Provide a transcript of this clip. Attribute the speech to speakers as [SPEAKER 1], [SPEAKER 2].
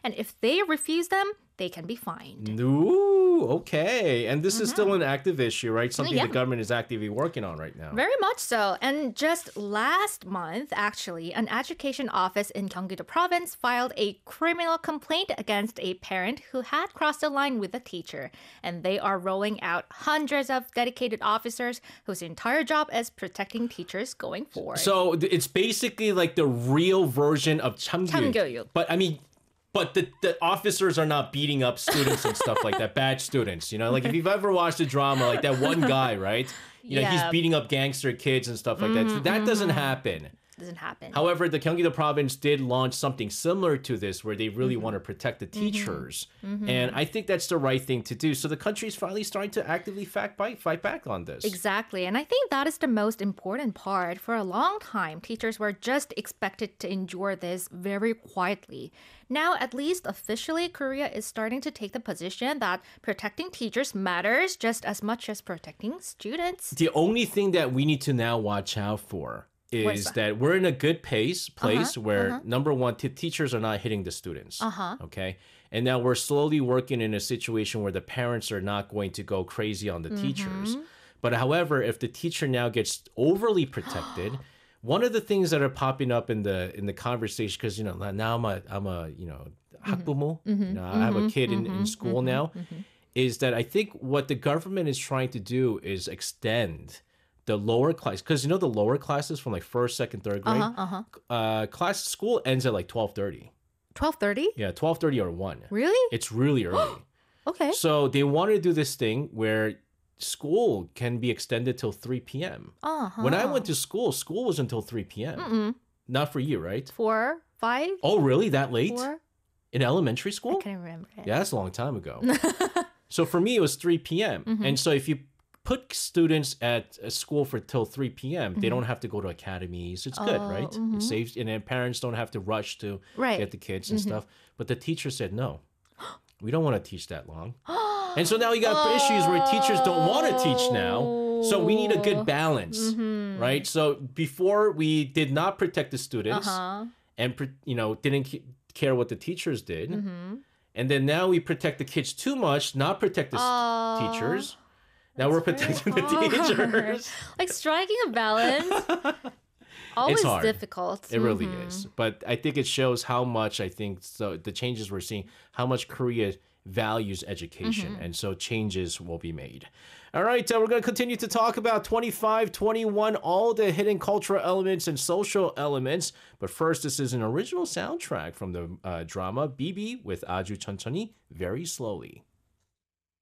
[SPEAKER 1] And if they refuse them, they can be fined.
[SPEAKER 2] Ooh, okay. And this is still an active issue, right? Something
[SPEAKER 1] Yeah.
[SPEAKER 2] the government is actively working on right now.
[SPEAKER 1] Very much so. And just last month, actually, an education office in Gyeonggi-do province filed a criminal complaint against a parent who had crossed the line with a teacher. And they are rolling out hundreds of dedicated officers whose entire job is protecting teachers going forward.
[SPEAKER 2] So it's basically like the real version of chamgyuyuk.
[SPEAKER 1] chamgyuyuk.
[SPEAKER 2] But the officers are not beating up students and stuff like that, bad students. You know, like if you've ever watched a drama, like that one guy, right? You know, he's beating up gangster kids and stuff like that. So that doesn't happen.
[SPEAKER 1] Doesn't happen.
[SPEAKER 2] However, the Gyeonggi-do province did launch something similar to this where they really want to protect the teachers. And I think that's the right thing to do. So the country is finally starting to actively fight back on this.
[SPEAKER 1] Exactly. And I think that is the most important part. For a long time, teachers were just expected to endure this very quietly. Now, at least officially, Korea is starting to take the position that protecting teachers matters just as much as protecting students.
[SPEAKER 2] The only thing that we need to now watch out for is that we're in a good place where number one, teachers are not hitting the students. Okay. And now we're slowly working in a situation where the parents are not going to go crazy on the teachers. But however, if the teacher now gets overly protected, one of the things that are popping up in the conversation, because now I'm a 학부모, I have a kid in school now, is that I think what the government is trying to do is extend the lower class, because the lower classes from like first, second, third grade, class school ends at like 12:30.
[SPEAKER 1] 12:30?
[SPEAKER 2] Yeah, 12:30 or 1.
[SPEAKER 1] Really?
[SPEAKER 2] It's really early.
[SPEAKER 1] Okay.
[SPEAKER 2] So they want to do this thing where school can be extended till 3 p.m. When I went to school was until 3 p.m. Not for you, right?
[SPEAKER 1] 4, 5?
[SPEAKER 2] Oh, really? That late?
[SPEAKER 1] 4?
[SPEAKER 2] In elementary school?
[SPEAKER 1] I can't remember it.
[SPEAKER 2] Yeah, that's a long time ago. So for me, it was 3 p.m. And so if you put students at a school for till 3 p.m., they don't have to go to academies. It's good, right? It saves, and then parents don't have to rush to get the kids and stuff. But the teacher said, no, we don't want to teach that long. And so now you got issues where teachers don't want to teach now. So we need a good balance, right? So before we did not protect the students and, didn't care what the teachers did. And then now we protect the kids too much, not protect the teachers. Now we're protecting the teachers.
[SPEAKER 1] Like striking a balance. Always
[SPEAKER 2] It's hard.
[SPEAKER 1] difficult.
[SPEAKER 2] It really is. But I think it shows how much, the changes we're seeing, how much Korea values education. And so changes will be made. All right, we're going to continue to talk about 2521, all the hidden cultural elements and social elements. But first, this is an original soundtrack from the drama BB with Aju 천천히, Very Slowly.